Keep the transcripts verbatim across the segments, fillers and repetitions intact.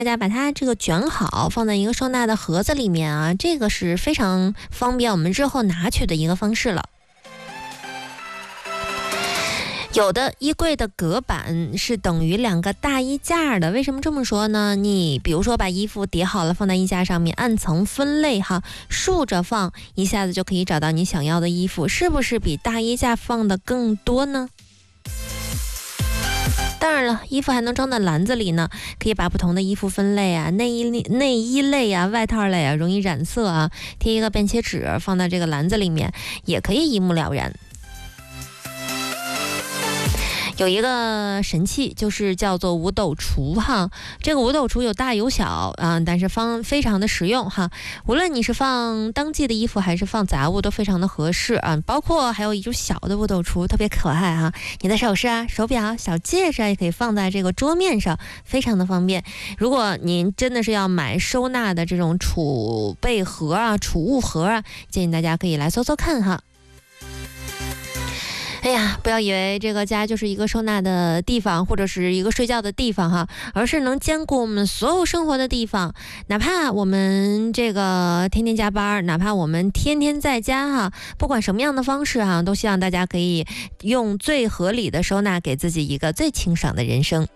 大家把它这个卷好，放在一个收纳的盒子里面啊，这个是非常方便我们日后拿取的一个方式了。有的衣柜的隔板是等于两个大衣架的，为什么这么说呢？你比如说把衣服叠好了放在衣架上面，按层分类哈，竖着放，一下子就可以找到你想要的衣服，是不是比大衣架放的更多呢？当然了，衣服还能装在篮子里呢，可以把不同的衣服分类啊，内衣内衣类啊，外套类啊，容易染色啊，贴一个便签纸放在这个篮子里面，也可以一目了然。有一个神器，就是叫做五斗橱哈。这个五斗橱有大有小啊，但是方非常的实用哈。无论你是放当季的衣服还是放杂物，都非常的合适啊。包括还有一种小的五斗橱，特别可爱哈。你的首饰啊、手表、小戒指啊，也可以放在这个桌面上，非常的方便。如果您真的是要买收纳的这种储备盒啊、储物盒啊，建议大家可以来搜搜看哈。哎呀，不要以为这个家就是一个收纳的地方，或者是一个睡觉的地方哈，而是能兼顾我们所有生活的地方。哪怕我们这个天天加班，哪怕我们天天在家哈，不管什么样的方式哈，都希望大家可以用最合理的收纳，给自己一个最清爽的人生。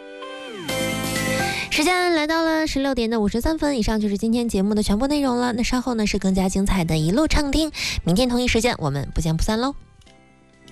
时间来到了十六点的五十三分，以上就是今天节目的全部内容了。那稍后呢是更加精彩的一路畅听，明天同一时间我们不见不散喽。